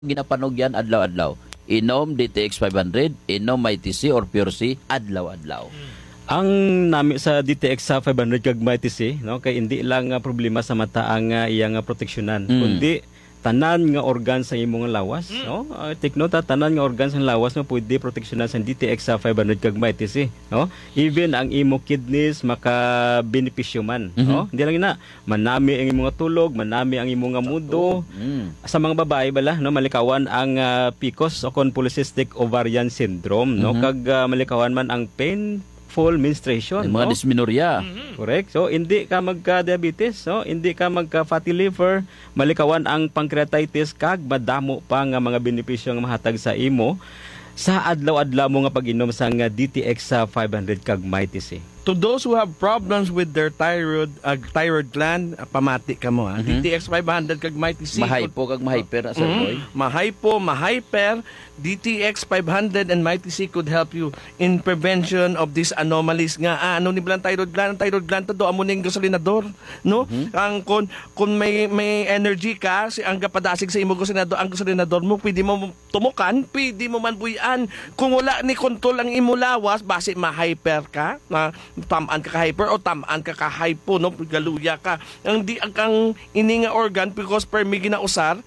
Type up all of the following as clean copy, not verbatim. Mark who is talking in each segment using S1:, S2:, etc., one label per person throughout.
S1: ginapanog yan adlaw-adlaw. Inom DTX 500, inom Mighty C or Pure C adlaw-adlaw.
S2: Ang nami sa DTX sa 500 kag Mighty C, no, kay hindi lang problema sa mata ang iyang proteksyonan, kundi tanan nga organ sa imong lawas, no? Take note, tanan nga organ sa lawas mo pwede proteksyonan sa DTX sa 500 kag Mighty C, no? Even ang imo kidneys maka-benepisyo man, no? Hindi lang ina, manami ang imong tulog, manami ang imong mudo. Sa mga babae bala, no, malikawan ang PCOS o polycystic ovarian syndrome, no? Kag malikawan man ang painful menstruation,
S1: Mga
S2: no?
S1: dysmenorrhea.
S2: Correct. So, hindi ka magka-diabetes, no? Hindi ka magka-fatty liver, malikawan ang pancreatitis, kag madamo pa nga mga benepisyo nga mahatag sa imo sa adlaw-adlaw mo nga pag-inom sa nga DTX sa 500 kag Mighty C.
S3: To those who have problems with their thyroid gland, pamati ka mo ha. DTX 500 kag Mighty C.
S1: Mahypo kag mahyper na Sir Boy.
S3: Mahypo, mahyper, DTX 500 and Mighty C could help you in prevention of these anomalies nga. Ano ni blang thyroid gland to do amo ning gasolinador, no? Ang kun may energy ka, si ang gapadasig sa imo gasolinador, ang gasolinador mo pwede mo tumukan, pwede mo man buyan. Kung wala ni kontrol ang imo lawas, base mahyper ka, na tamaan ka ka-hyper o tamaan ka ka-hypo, no? Galuya ka. Ang di ang ini nga organ because per may ginausar,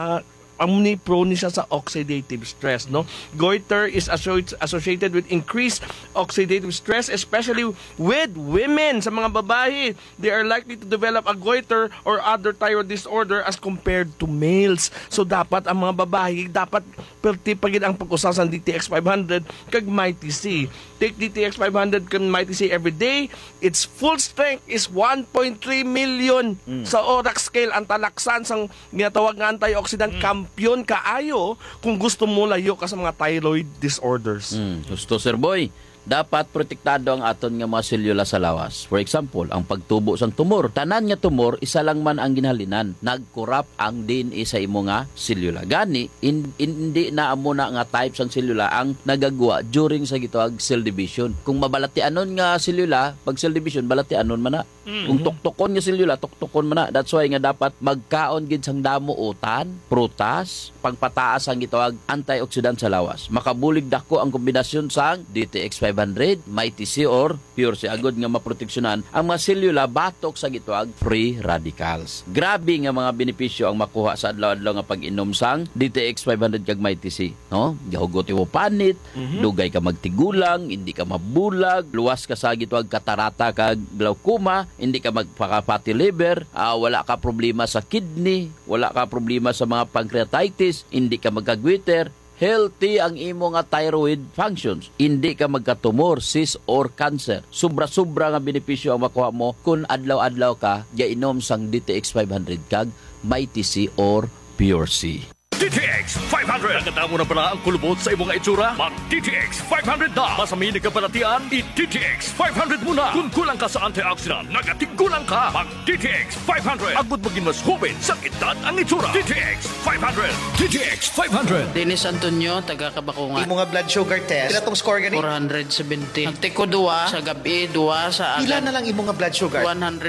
S3: ang ni prone siya sa oxidative stress, no? Goiter is associated with increased oxidative stress, especially with women. Sa mga babae, they are likely to develop a goiter or other thyroid disorder as compared to males. So dapat ang mga babae dapat perti pagid ang pag-usar sa DTX 500 kag Mighty C. Take DTX 500 kag Mighty C every day. Its full strength is 1.3 million sa ORAC scale. Ang talaksan sang ginatawag nga antioxidant kampiyon kaayo kung gusto mo layo ka sa mga thyroid disorders.
S1: Gusto Sir Boy. Dapat protektado ang aton nga mga selula sa lawas. For example, ang pagtubo sang tumor. Tanan nga tumor, isa lang man ang ginhalinan. Nagkurap ang DNA sa imo nga selula. Gani, hindi na amo na nga type sang selula ang nagagawa during sa gitawag cell division. Kung mabalatianon nga selula, pag cell division, balatianon man na. Kung tuktokon nga selula, tuktokon man na. That's why nga dapat magkaon gid sang damo utan, prutas, pangpataas ang gitawag antioxidant sa lawas. Makabulig dako ang kombinasyon sang DTX 500, Mighty C or Pure C. Agod nga maproteksyonan ang mga selula batok sa gitawag free radicals. Grabe nga mga benepisyo ang makuha sa adlaw-adlaw nga pag-inom sang DTX 500 kag Mighty C, no? Gahugot mo panit, dugay ka magtigulang, hindi ka mabulag, luwas ka sa gitawag katarata kag glaucoma, hindi ka magpaka-fatty liver, wala ka problema sa kidney, wala ka problema sa mga pancreatitis, hindi ka magka-goiter, healthy ang imo nga thyroid functions. Hindi ka magkatumor, cyst or cancer. Sobra-sobra nga benepisyo ang makuha mo kung adlaw-adlaw ka inom sang DTX 500 kag Mighty C or Pure C.
S4: DTX 500. Nagkatamo na pala ang kulubot sa imong itsura? Mag DTX 500 na. Masamini ka palatian, i-DTX 500 muna. Kung kulang ka sa antioxidant, nagatigulang ka. Mag DTX 500. Agud maging mas hubin sa edad ang itsura. DTX 500. DTX 500.
S5: Dennis Antonio, taga Kabakungan.
S6: Imo nga blood sugar test, pila tong score gani?
S5: 470. Nagtiko duwa sa gabi, duwa sa
S6: Pila
S5: agad.
S6: na lang imo nga blood sugar?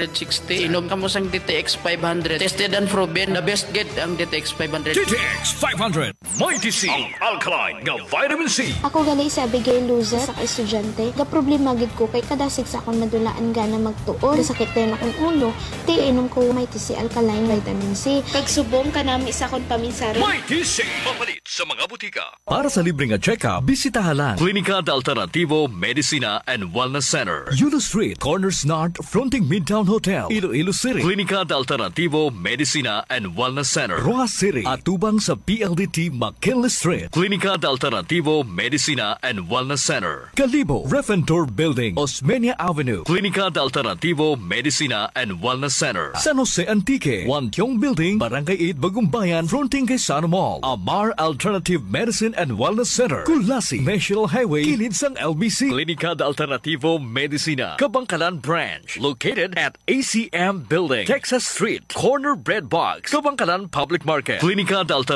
S5: 160. Inom ka mo sang DTX 500. Tested and proven. The best get ang DTX 500.
S4: DTX 500. Mighty C. Ang alkaline nga vitamin C.
S7: Ako gali si Abigail Luza sa estudyante. Ga problema gid ko kay kadasig sa akong nadulaan gana magtuon. Kasakit din akong ulo. Ti inom ko Mighty C alkaline vitamin C.
S8: Kag subong ka nami sa akong paminsari.
S4: Mighty C. Papalit sa mga butika.
S9: Para sa libreng check-up, bisitahan lang
S4: Klinika de Alternativo Medicina and Wellness Center.
S9: Yulo Street, Corners North, fronting Midtown Hotel, Iloilo City.
S4: Klinika de Alternativo Medicina and Wellness Center.
S9: Rojas City, atubang sa PLDT McKinley Street.
S4: Klinika de Alternativo Medicina and Wellness Center.
S9: Calibo, Refentor Building, Osmeña Avenue.
S4: Klinika de Alternativo Medicina and Wellness Center.
S9: San Jose Antique, Wantiong Building, Barangay 8, Bagumbayan, fronting kay Sano Mall. Amar Alternative Medicine and Wellness Center. Kulasi, National Highway, kilid sang LBC.
S4: Klinika de Alternativo Medicina, Kabangkalan Branch, located at ACM Building, Texas Street, Corner Bread Box, Kabangkalan Public Market. Klinika de Alternativo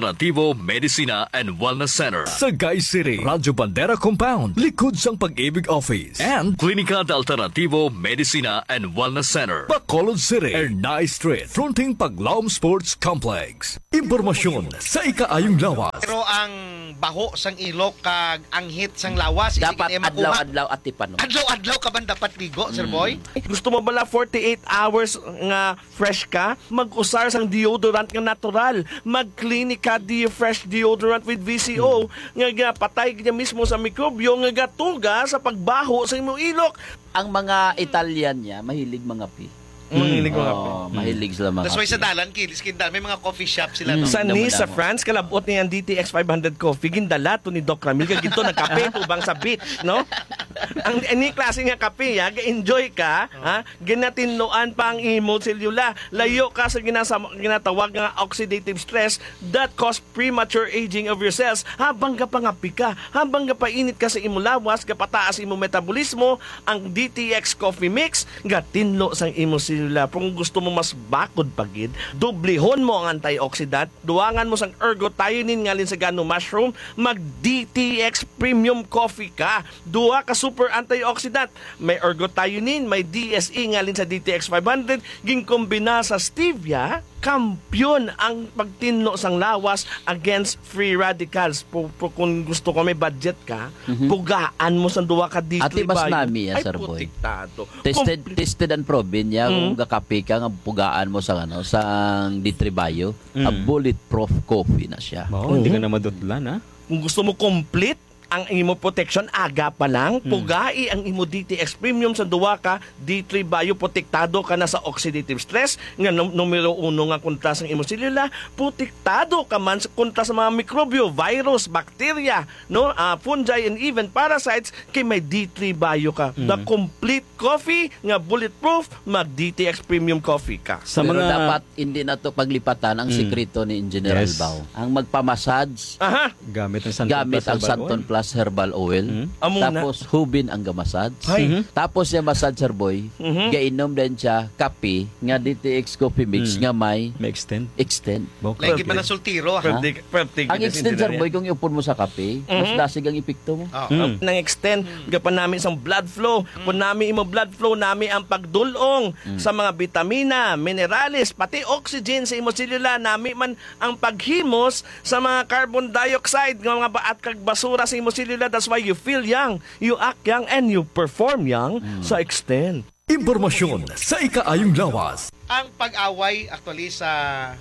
S4: Alternativo Medicina and Wellness Center.
S9: Sagay City, Radyo Bandera Compound, likod sang Pag-ibig Office.
S4: And Klinika de Alternativo Medicina and Wellness Center.
S9: Bacolod City, Ernay Street, fronting Paglaom Sports Complex. Impormasyon sa ikaayong lawas.
S6: Pero ang baho sang ilok kag anghit sang lawas
S1: Dapat adlaw-adlaw at tipano.
S6: Adlaw-adlaw ka ba dapat ligo, Sir Boy?
S3: Gusto mo bala 48 hours nga fresh ka? Mag-usar sang deodorant nga natural. Mag-Klinika Fresh Deodorant with VCO. Nga patay niya mismo sa mikrobyo nga gatuga sa pagbaho sa imong ilok.
S1: Ang mga Italian niya, mahilig mga pi.
S3: Mahilig mga
S1: Mahilig sila mga
S6: That's why
S1: pi.
S6: sa dalan, Kindal, may mga coffee shop sila. No?
S3: Sa Nice, sa
S1: Damo-damo.
S3: France, kalabot niya ang DTX 500 coffee. Gindala to ni Doc Ramil. Kaya gito nagkape ubang sa beach, no? Ang any klase nga kape, ga-enjoy ka, ha? Ginatinloan pa ang imo selula. Layo ka sa ginatawag nga oxidative stress that cause premature aging of your cells. Habang ka pangapi ka, habang ka painit ka sa imo lawas, kapataas imo metabolismo, ang DTX coffee mix, gatinlo sa imo selula. Kung gusto mo mas bakod pagid, dublihon mo ang antioxidant, duwangan mo sang ergothioneine ngalin sa gano mushroom, mag DTX premium coffee ka. Duwa ka super antioxidant. May ergothioneine, may DSE ngalin sa DTX 500, ginkombina sa stevia, kampyon ang pagtinlo sang lawas against free radicals. Kung gusto ko may budget ka, pugaan mo sa duwa ka DTX.
S1: Ati mas nami yan, Sir Boy.
S3: Putik-tado.
S1: Tested and proven niya kung gakape ka nga pugaan mo sa sang Ditribayo, a bulletproof coffee na siya.
S2: Hindi ka na madutlan, ha?
S3: Kung gusto mo complete ang imo protection, aga pa lang, pugai ang imo DTX Premium sa duwa ka, D3 Bio, protektado ka na sa oxidative stress, nga numero 1 nga kontra sa imo selula, protektado ka man sa kontra sa mga mikrobyo, virus, bacteria, no, fungi, and even parasites, kay may D3 Bio ka. The complete coffee, nga bulletproof, mag DTX Premium coffee ka.
S2: Sa
S1: Pero
S2: mga
S1: dapat hindi na to paglipatan ang sikreto ni Engineer
S2: Yes.
S1: Albao. Ang magpamassage,
S3: Aha,
S2: gamit ang Santon
S1: gamit
S2: Plus
S1: ang
S2: Herbal
S1: Santon
S2: Oil.
S1: Plus Herbal Oil.
S3: Amuna.
S1: Tapos hubin ang gamasad.
S3: Ay.
S1: Tapos yung massage, Sir Boy, gainom din siya kape nga DTX coffee mix nga may
S2: May extend.
S1: extend.
S6: Lagi pa na sultiro, ha?
S1: Ang extend, Sir Boy, kung iupon mo sa kape, mas dasig ang epekto mo.
S3: Nang extend gapan namin isang blood flow, kung namin imo blood flow namin ang pagdulong sa mga vitamina, minerales, pati oxygen sa imo selula, namin man ang paghimos sa mga carbon dioxide nga mga baat kag basura sa imo selula. That's why you feel young, you act young, and you perform young sa extend.
S9: Impormasyon sa ikaayong lawas.
S6: Ang pag-away actually sa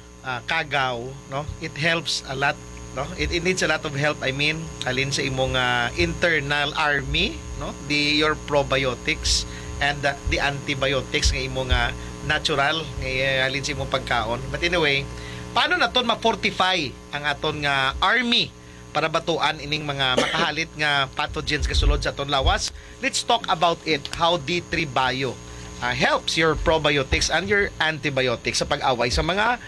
S6: kagaw, no? It helps a lot, no? It needs a lot of help, I mean, alin sa imong internal army, no? Your probiotics and the antibiotics nga imong natural nga alin sa imong pagkaon. But anyway, paano naton ma-fortify ang aton nga army para batuan ining mga makahalit nga pathogens kasulod sa aton lawas? Let's talk about it, how D3 Bio helps your probiotics and your antibiotics sa pag-away sa mga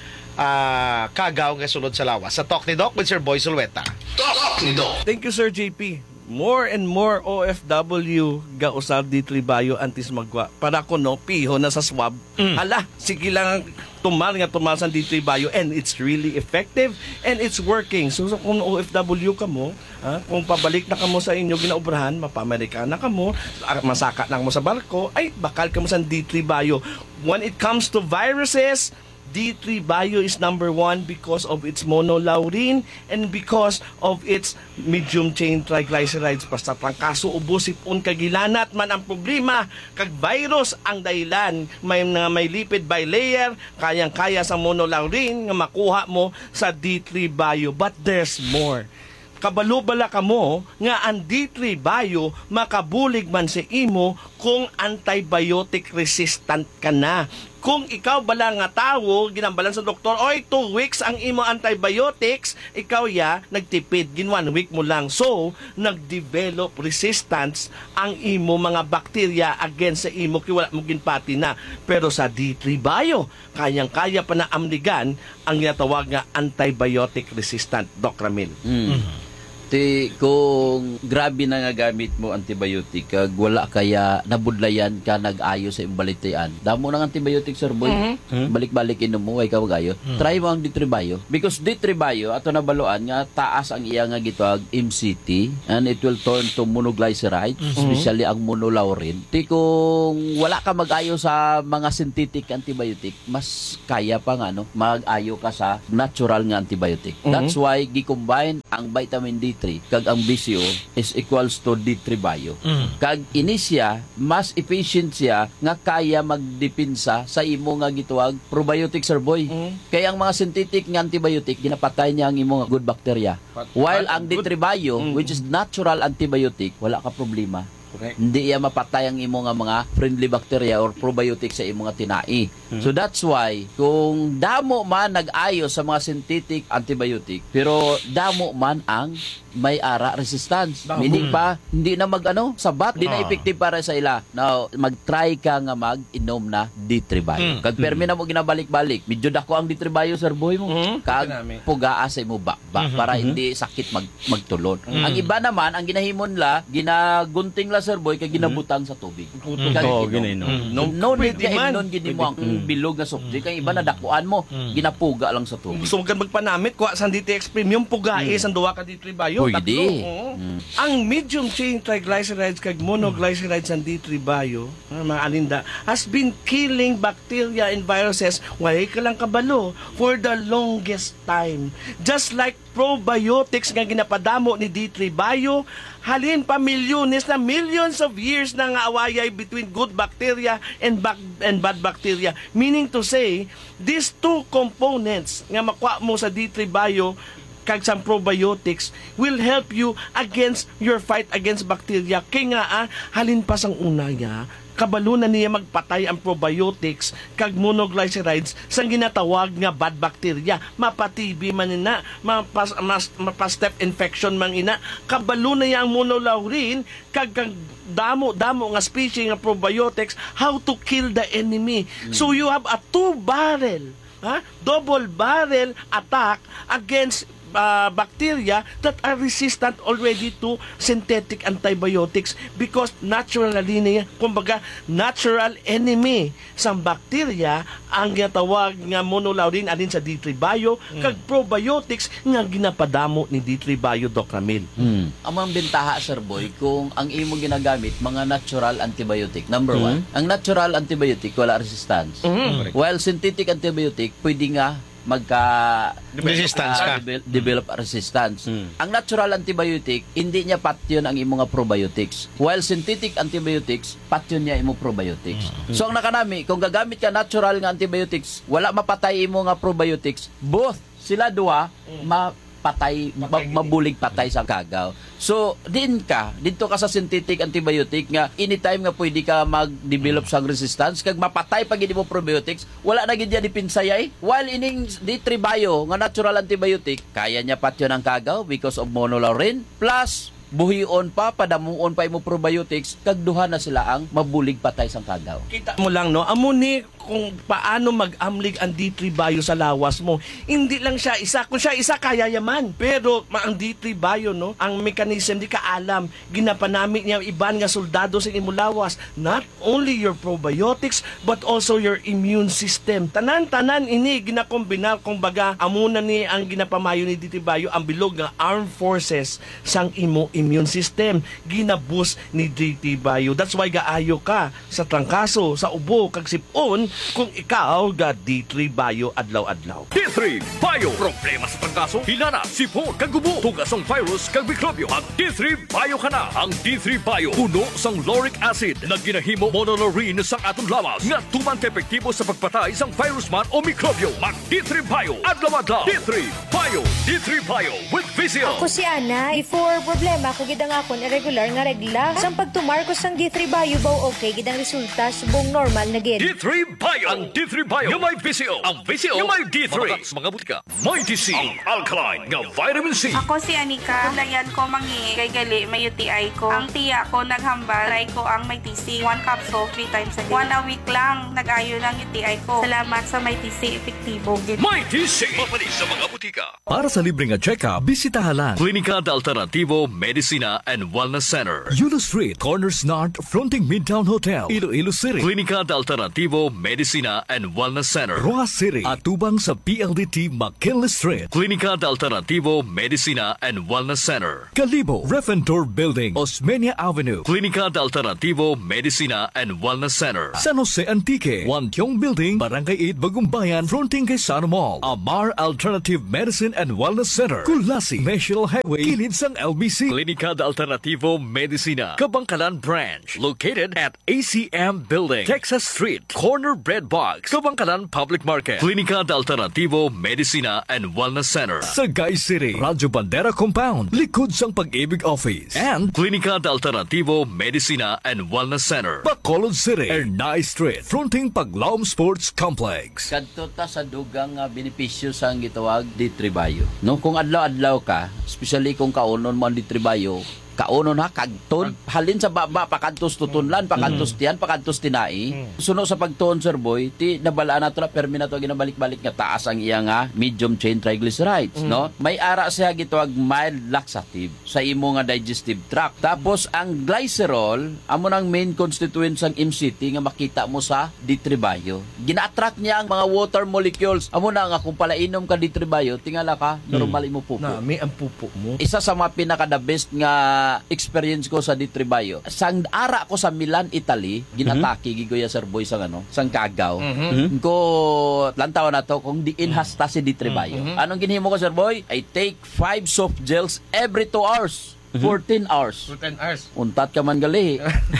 S6: kagaw nga sulod sa lawas. Sa Talk ni Doc with Sir Boy Sulweta.
S3: Thank you, Sir JP. More and more OFW gausab D3 Bio antis magwa. Para ko no, piho na sa swab. Hala, sige lang tumal sa D3 Bio, and it's really effective and it's working. So kung OFW ka mo, kung pabalik na ka mo sa inyo ginaubrahan, mapa-Amerikana ka mo, masaka na mo sa barko, ay bakal ka mo sa D3 Bio. When it comes to viruses, D3 Bio is number 1 because of its monolaurin and because of its medium chain triglycerides. Basta trangkaso, ubos, sipon, kagilanat man ang problema, kag virus ang dahilan. May lipid bilayer, kayang-kaya sa monolaurin nga makuha mo sa D3 Bio. But there's more. Kabalo-bala ka mo nga ang D3 Bio makabulig man sa imo kung antibiotic resistant ka na. Kung ikaw bala nga tawo, ginambalan sa doktor, oy, 2 weeks ang imo antibiotics, ikaw nagtipid, 1 week mo lang. So, nagdevelop resistance ang imo mga bakterya against sa imo, kaya wala mo ginpati na. Pero sa D3 Bio, kayang-kaya pa na amligan ang ginatawag nga antibiotic resistant, Doc Ramil.
S1: Ti kung grabe na nga gamit mo antibiotic kag wala kaya nabudlayan ka nag-ayo sa imbalitian. Damo nang antibiotic sir boy. Balik-balik inom mo ay ka mag-ayo. Try mo ang D3 because D3 ato nabaluan nga taas ang iya nga gitawag MCT and it will turn to monoglyceride, especially ang monolaurin. Ti kung wala ka mag-ayo sa mga synthetic antibiotic, mas kaya pa nga mag-ayo ka sa natural nga antibiotic. That's why gi-combine ang vitamin D3 kag ang BCO is equals to D3 bio. Kag inisya mas efficient siya nga kaya magdepensa sa imo nga gituwag probiotic sir boy. Kaya ang mga synthetic nga antibiotic ginapatay niya ang imo nga good bacteria. While ang D3 bio which is natural antibiotic wala ka problema.
S3: Correct.
S1: Hindi iya mapatay ang imo nga mga friendly bacteria or probiotic sa imo nga tinai. So that's why kung damo man nag-ayo sa mga synthetic antibiotic pero damo man ang may ara resistance. Meaning pa hindi na sabat, di na effective para sa ila. Now mag-try ka nga mag-inom na D3 bio. Kag permi na mo ginabalik-balik. Medyo dako ang D3 bio sir boy mo. Kag pugaa sa imo bakbak para hindi sakit magtulon. Ang iba naman ang ginahimon la ginagunting la sir boy kay ginabutang sa tubig.
S2: Oo, ginainom.
S1: No need ka imnon gini mo ang bilog na subject. Ang iba na dakuan mo, ginapuga lang sa tubig.
S3: Gusto mo ka magpanamit, kuha sa DTX Premium, pugai, sa duwa ka D3 bio.
S1: Pwede.
S3: Ang medium chain triglycerides kag monoglycerides ng D3 bio, mga alinda, has been killing bacteria and viruses wala ka lang kabalo for the longest time. Just like probiotics nga ginapadamo ni D3 bio, halin pa milyones na millions of years na nga awayay between good bacteria and bad bacteria. Meaning to say, these two components nga makuha mo sa D3 bio kag sa probiotics will help you against your fight against bacteria. Kaya nga, halin pa sang una niya, kabalo na niya magpatay ang probiotics kag monoglycerides sa ginatawag nga bad bacteria. Mapatibi man ina, mapa-step infection man ina, kabalo na niya ang monolaurin kag damo nga species nga probiotics how to kill the enemy. So you have a double barrel attack against bacteria that are resistant already to synthetic antibiotics because naturally niya, kumbaga natural enemy sa bacteria ang ginatawag nga monolaurin alin sa D3 bio kag probiotics nga ginapadamo ni D3 bio Doc Ramil.
S1: Ang mga bentaha sir boy kung ang imo ginagamit mga natural antibiotic. Number one, ang natural antibiotic wala resistance. While synthetic antibiotic pwede nga
S6: Resistance ka.
S1: Develop resistance. Ang natural antibiotic, hindi niya patyon ang imong probiotics. While synthetic antibiotics, patyon niya imong probiotics. So ang nakanami, kung gagamit ka natural nga antibiotics, wala mapatay imong probiotics, both sila duha mabulig patay sa kagaw. So, dito ka sa synthetic antibiotic nga anytime nga pwede ka mag-develop sang resistance kag mapatay pag hindi mo probiotics, wala na gid dipinsayay. While ining D3 bio nga natural antibiotic, kaya niya patyon ang kagaw because of monolaurin plus buhion pa, padamuon pa imo probiotics, kag duha na sila ang mabulig patay sang kagaw.
S3: Kita mo lang, no? Amo ni kung paano mag-amlig ang D3 bio sa lawas mo. Hindi lang siya isa. Kung siya isa, kaya yaman. Pero ang D3 bio, no? Ang mechanism, di ka alam. Ginapanamit niya iban nga soldado sa imo lawas. Not only your probiotics, but also your immune system. Tanan-tanan ini ginakombinar, kung baga, amuna ni ang ginapamayo ni D3 bio, ang bilog nga armed forces sang imo immune system. Ginaboost ni D3 bio. That's why gaayo ka sa trangkaso, sa ubo, kag sipon, kung ikaw ga D3 bio adlaw-adlaw.
S4: D3 Bio. Problema sa trangkaso, hinana, sipon, kagubo, tugas ang virus, kag mikrobyo. Ang D3 Bio ka na. Ang D3 Bio, puno sang lauric acid na ginahimo monolaurin sang atong lawas nga tuman ka-epektibo sa pagpatay sang virus man o mikrobyo. Mag D3 Bio adlaw-adlaw. D3 Bio. D3 Bio with Vizio.
S10: Ako si Ana. Before problema ko gidang akon irregular nga regla. Sang pagtumar ko sang D3 Bio baw okay gidang resulta subong normal na gid.
S4: D3 Bio. Ang D3 Bio nga may Vizio. Ang Vizio nga may D3. Mga butika. May DC. Ang alkaline nga vitamin C.
S8: Ako si Anika. Layan ko mangi kay gali may UTI ko. Ang tiya ko naghambal. Try ko ang may TC. 1 capsule 3 times a day. 1 a week lang nag-ayo ng UTI ko. Salamat sa may TC. Epektibo.
S4: May TC. Mapanis sa mga butika. butika.
S9: Para sa libre nga check-up, bisitahan lang Klinika de Alternativo Medicina and Wellness Center, Yulo Street, Corners North, fronting Midtown Hotel, Iloilo City. Klinika de Alternativo Medicina and Wellness Center, Roa City, at tubang sa PLDT McKinley Street. Klinika de Alternativo Medicina and Wellness Center, Calibo, Refentor Building, Osmeña Avenue. Klinika de Alternativo Medicina and Wellness Center, San Jose Antique, Wantiong Building, Barangay 8, Bagumbayan, fronting kay Sana Mall. Amar Alternative Medicine and Wellness Center, Kulasi, National Highway, kilid sang LBC. Klinika de Alternativo Medicina, Kabangkalan Branch, located at ACM Building, Texas Street, Corner Bread Box, Kabangkalan Public Market. Klinika de Alternativo Medicina and Wellness Center, Sagay City, Radyo Bandera Compound, likod sang Pag-ibig Office. And Klinika de Alternativo Medicina and Wellness Center, Bacolod City, Ernay Street, fronting Paglaom Sports Complex.
S1: Kadto ta sa dugang benepisyo sa gitawag ditribayo. No, kung adlaw-adlaw ka, especially kung kaunon mo ang ditribayo, kaunon ha, kagton, halin sa baba, pakantos tutunlan, pakantos tiyan, pakantos tinai. Suno sa pagtuon, Sir Boy, ti nabalaan nato na, permi na to ginabalik-balik nga taas ang iya nga medium chain triglycerides, no? May ara siya gitawag mild laxative sa imo nga digestive tract. Tapos ang glycerol, amo nang main constituent sang MCT nga makita mo sa ditribayo. Gina-attract niya ang mga water molecules. Amo na nga kung palainom ka ditribayo, tingala ka, normal imo pupo.
S3: Nami ang pupo mo.
S1: Isa sa mga pinaka the best nga experience ko sa ditribayo. Sang ara ko sa Milan, Italy, ginataki gigoya Sir Boy sang sang Cagaw. Ko lantaw na to kung diin hasta si ditribayo. Anong ginhimo ko, Sir Boy? I take 5 soft gels every 2 hours. 14 hours.
S3: 10 hours.
S1: Untat ka man gali.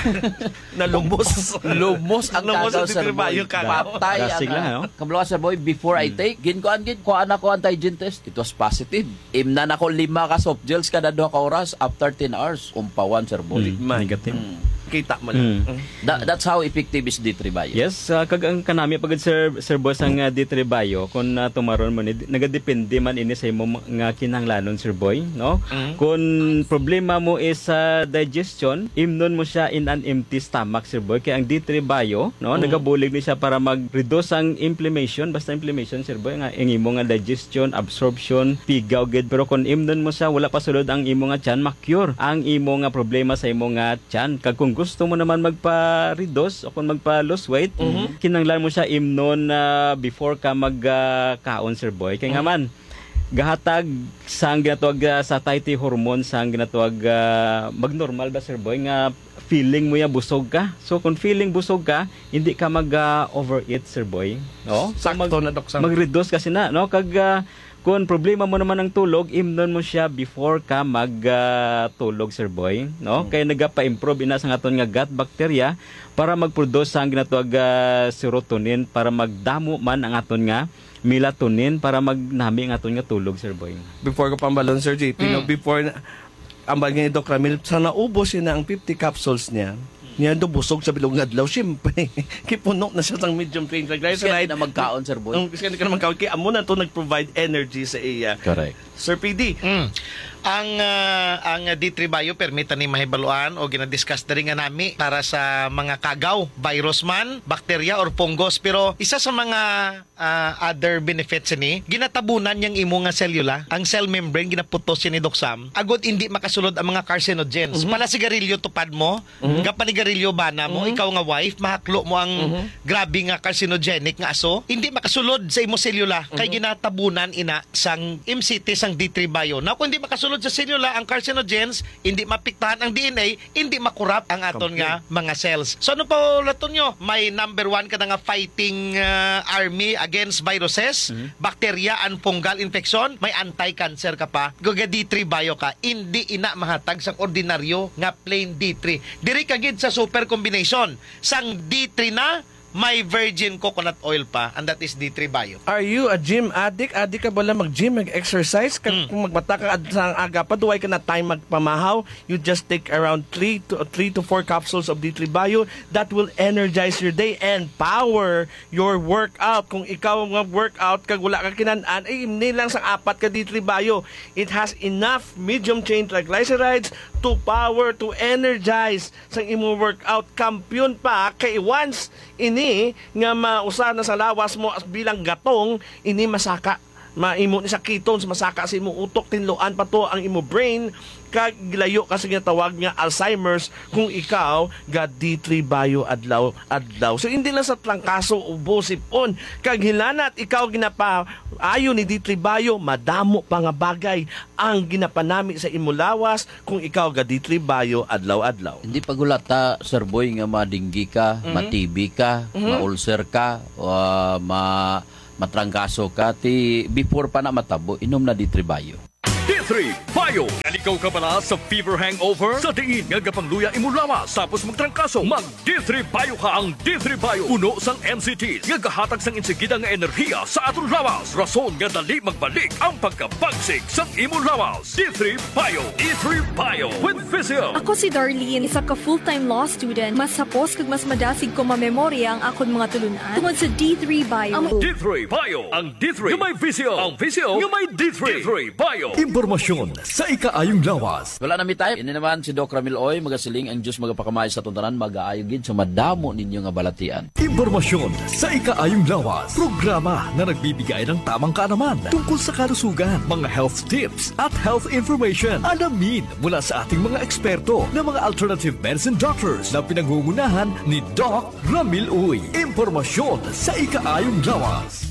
S3: Lumos
S1: ang Cagaw, Sir Boy. Patay ang kablo, Sir Boy. Before I take, kuan ako antigen test. It was positive. Imnan ako 5 ka soft gels kada 2 ka oras. After 10 hours, umpawan, Sir Boy.
S2: Negative.
S3: Kita mo lang.
S1: That's how effective is ditribayo.
S2: Yes, kag ang kanami pagad Sir Boss ang ditribayo kun tumaron man nagadepende man ini sa imo nga kinahanglanon, Sir Boy, no? Kung problema mo is digestion, imnon mo siya in an empty stomach, Sir Boy. Kaya ang ditribayo, no, nagabulig ni siya para mag-reduce ang inflammation, basta inflammation, Sir Boy, nga ang imo nga digestion, absorption, pigaw gid. Pero kung imnon mo siya, wala pa sulod ang imo nga tiyan, ma-cure ang imo nga problema sa imo nga tiyan. Kag kung gusto mo naman magpa-reduce o kung magpa-lose weight, kinanglan mo siya imnon before ka mag-kaon, Sir Boy. Kaya nga man, gahatag sang ginatawag satiety hormone sang ginatawag magnormal ba, Sir Boy, nga feeling mo ya busog ka. So kung feeling busog ka, hindi ka mag-overeat, Sir Boy, no? So,
S3: Sakto na, Dok.
S2: mag-reduce kasi na, no? Kag kung problema mo naman ng tulog, imnon mo siya before ka magtulog, Sir Boy, no? Kaya nagapa-improve ina sa aton nga gut bacteria para mag-produce ang ginatawag serotonin para magdamo man ang aton nga melatonin para magnami ang aton nga tulog, Sir Boy.
S3: Before ko pambalon, Sir JP, no, before ambal nga ni Doc Ramil, sa naubos niya ang 50 capsules niya, niya do busog sa bilong adlaw, siyempre kipuno na siya ng medium chain triglyceride
S1: na magkaon, Sir Boy.
S3: Kasi ka na magkaon, kaya amo na to nag-provide energy sa iya.
S1: Correct.
S3: Sir PD,
S6: ang ditribayo permita ni mahibaluan o ginadiscuss na rin nga nami para sa mga kagaw, virus man, bakterya or fungus. Pero isa sa mga other benefits ni, ginatabunan niyang imo nga selula, ang cell membrane ginaputos ni Doc Sam, agad hindi makasulod ang mga carcinogens. Pala sigarilyo tupad mo, kapanigarilyo bana mo, ikaw nga wife, mahaklo mo ang grabe nga carcinogenic nga aso, hindi makasulod sa imo selula, kay ginatabunan ina sang MCT sang ditribayo. Now, kung hindi makasulod sa selula ang carcinogens, hindi mapiktahan ang DNA, hindi makurap ang aton nga mga cells. So ano pa laton nyo? May number 1 ka na nga fighting army against viruses, bacteria and fungal infection, may anti-cancer ka pa, gaga D3 bio ka, hindi ina mahatag sang ordinaryo nga plain D3. Diri kagid sa super combination, sang D3 na may virgin coconut oil pa, and that is D3 bio.
S3: are you a gym addict? Addict ka ba lang mag-gym, mag-exercise? Kung magbata ka sa aga pa, duway ka na time magpamahaw, you just take around 3 to 4 capsules of D3 bio. That will energize your day and power your workout. Kung ikaw mag-workout, kag wala ka kinanaan, ay hindi lang sa 4 ka D3 bio. It has enough medium chain triglycerides to power, to energize sa imo workout. Kampiyon pa, kay once ini nga mausa na sa lawas mo as bilang gatong, ini masaka maimo ni sa ketones, masaka sa imong utok, tinloan pa to ang imo brain, kag gilayo kasi nga tawag nga Alzheimer's kung ikaw ga D3 bio adlaw. So hindi lang sa trangkaso ubo sipon, kag hilanat ikaw ginapa ayo ni D3 bio, madamo pa nga bagay ang ginapanami sa imo lawas kung ikaw ga D3 bio adlaw.
S1: Hindi pagulata, Sir Boy, nga madinggi ka, ma-TB ka, ma-ulcer ka, matrangkaso ka, before pa na matabo, inom na D3 bio.
S4: D3 Bio. Naligaw ka pala sa fever hangover? Sa diin nga gapangluya imo lawas tapos magtrangkaso, mag D3 Bio ka. Ang D3 Bio puno sang NCTs nga gahatag sang insigida nga enerhiya sa aton lawas. Rason nga dali magbalik ang pagkabagsik sang imo lawas. D3 Bio. D3 Bio with Physio.
S11: Ako si Darlene, isa ka full-time law student. Mas hapos kag mas madasig ko mamemorya ang akon mga tulunan tungod sa D3 Bio.
S4: D3 Bio. Ang D3 nga may Physio. Ang Physio nga may D3. D3 Bio.
S9: Impormasyon sa ikaayong lawas.
S1: Wala na mi tayo. Ini naman si Doc Ramil Oy, magasiling ang Diyos magapakamay sa tuntanan, mag-aayog gid sa madamo ninyo nga balatian.
S9: Impormasyon sa ikaayong lawas. Programa na nagbibigay ng tamang kaalaman tungkol sa kalusugan, mga health tips at health information. Alamin mula sa ating mga eksperto na mga alternative medicine doctors na pinangungunahan ni Doc Ramil Oy. Impormasyon sa ikaayong lawas.